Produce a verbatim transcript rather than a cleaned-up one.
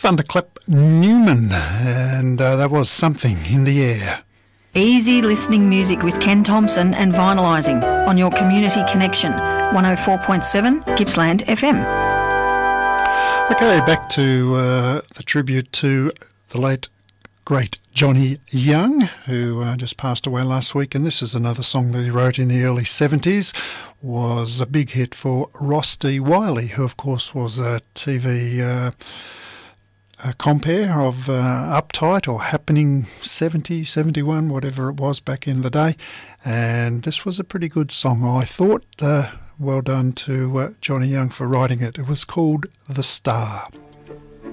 Thunderclap Newman, and uh, that was Something in the Air. Easy listening music with Ken Thompson and Vinylising on your Community Connection, one oh four point seven Gippsland F M. Okay, back to uh, the tribute to the late, great Johnny Young, who uh, just passed away last week, and this is another song that he wrote in the early seventies, was a big hit for Ross D. Wiley, who of course was a T V uh, a compare of uh, Uptight or Happening seventy, seventy-one, whatever it was back in the day, and this was a pretty good song, I thought. Uh, well done to uh, Johnny Young for writing it. It was called The Star.